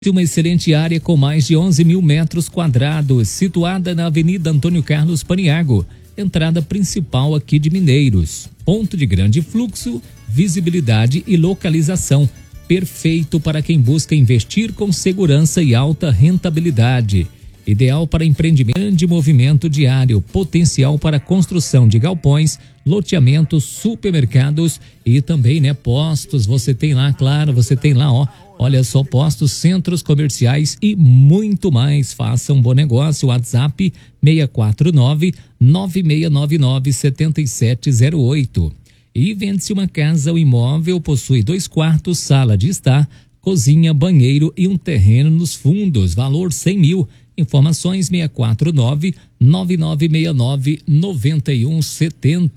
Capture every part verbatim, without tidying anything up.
Uma excelente área com mais de onze mil metros quadrados, situada na Avenida Antônio Carlos Paniago, entrada principal aqui de Mineiros. Ponto de grande fluxo, visibilidade e localização. Perfeito para quem busca investir com segurança e alta rentabilidade. Ideal para empreendimento de movimento diário, potencial para construção de galpões, loteamentos, supermercados e também, né, postos. Você tem lá, claro, você tem lá, ó, olha só, postos, centros comerciais e muito mais. Faça um bom negócio. WhatsApp seis quatro nove, nove seis nove nove, sete sete zero oito. E vende-se uma casa ou imóvel, possui dois quartos, sala de estar, cozinha, banheiro e um terreno nos fundos. Valor cem mil. Informações seis quatro nove, nove nove seis nove, nove um sete zero.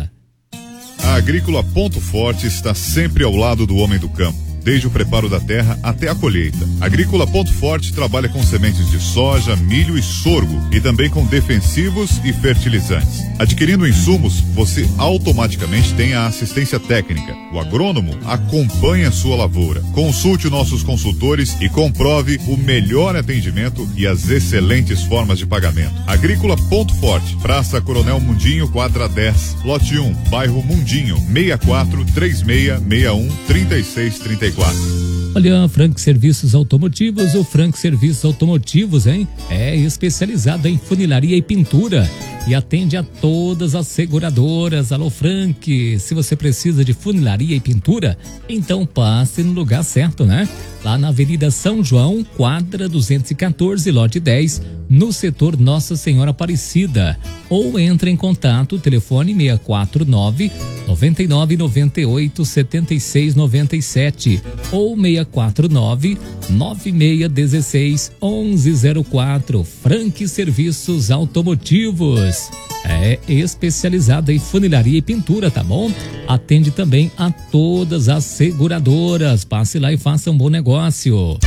A Agrícola Ponto Forte está sempre ao lado do homem do campo, desde o preparo da terra até a colheita. Agrícola Ponto Forte trabalha com sementes de soja, milho e sorgo e também com defensivos e fertilizantes. Adquirindo insumos, você automaticamente tem a assistência técnica. O agrônomo acompanha a sua lavoura. Consulte nossos consultores e comprove o melhor atendimento e as excelentes formas de pagamento. Agrícola Ponto Forte, Praça Coronel Mundinho, quadra dez, lote um, bairro Mundinho, seis quatro três seis seis um, três seis três quatro. Olha, Frank Serviços Automotivos, o Frank Serviços Automotivos, hein? É especializado em funilaria e pintura e atende a todas as seguradoras. Alô, Frank, se você precisa de funilaria e pintura, então passe no lugar certo, né? Lá na Avenida São João, quadra duzentos e quatorze, lote dez, no setor Nossa Senhora Aparecida. Ou entre em contato, telefone seis quatro nove, nove nove nove oito, sete seis nove sete ou seis quatro nove, nove seis um seis, um um zero quatro. Frank Serviços Automotivos. É especializado em funilaria e pintura, tá bom? Atende também a todas as seguradoras. Passe lá e faça um bom negócio.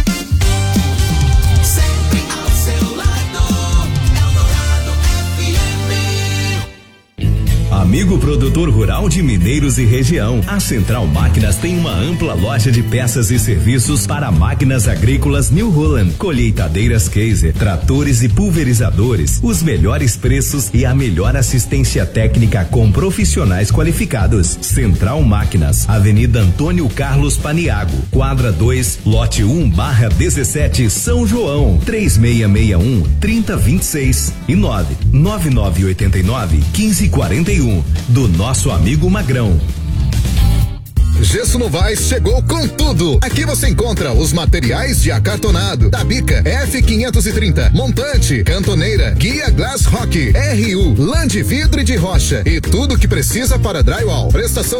Sempre ao seu lado, Eldorado F M. Amigo produtor rural de Mineiros e região, a Central Máquinas tem uma ampla loja de peças e serviços para máquinas agrícolas New Holland, colheitadeiras Kaiser, tratores e pulverizadores, os melhores preços e a melhor assistência técnica com profissionais qualificados. Central Máquinas, Avenida Antônio Carlos Paniago, quadra dois, lote um barra dezessete, São João, três seis seis um, três zero dois seis e nove nove nove oito nove, um cinco quatro um, do nosso amigo Magrão. Gesso Novaes chegou com tudo. Aqui você encontra os materiais de acartonado da Bica F quinhentos e trinta, montante, cantoneira, guia Glass Rock, R U, lã de vidro e de rocha e tudo que precisa para drywall. Prestação